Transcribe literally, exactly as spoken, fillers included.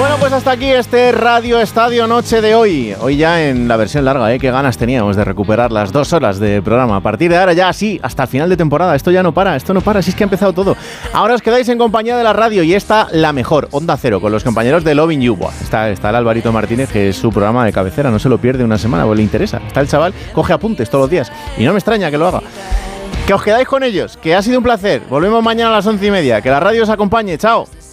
Bueno, pues hasta aquí este Radio Estadio Noche de hoy. Hoy ya en la versión larga, ¿eh? Qué ganas teníamos de recuperar las dos horas de programa. A partir de ahora ya sí, hasta el final de temporada. Esto ya no para, esto no para, si es que ha empezado todo. Ahora os quedáis en compañía de la radio y esta, la mejor, Onda Cero, con los compañeros de Loving You. Buah, está, está el Alvarito Martínez, que es su programa de cabecera, no se lo pierde una semana, pues le interesa. Está el chaval, coge apuntes todos los días y no me extraña que lo haga. Que os quedáis con ellos, que ha sido un placer. Volvemos mañana a las once y media. Que la radio os acompañe, chao.